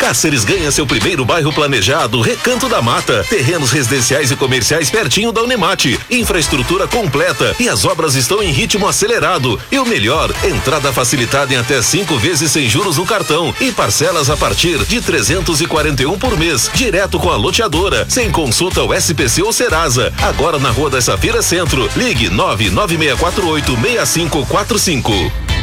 Cáceres ganha seu primeiro bairro planejado, Recanto da Mata. Terrenos residenciais e comerciais pertinho da Unemate. Infraestrutura completa e as obras estão em ritmo acelerado. E o melhor, entrada facilitada em até 5 vezes sem juros no cartão e parcelas a partir de 341 por mês, direto com a loteadora, sem consulta ao SPC ou Serasa. Agora na Rua da Safira Centro. Ligue 996486545.